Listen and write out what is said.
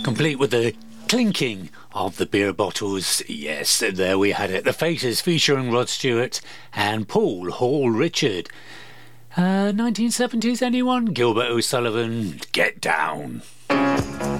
complete with the clinking of the beer bottles. Yes, there we had it. The Faces featuring Rod Stewart and Paul Hall Richard. 1970s, anyone? Gilbert O'Sullivan, Get Down.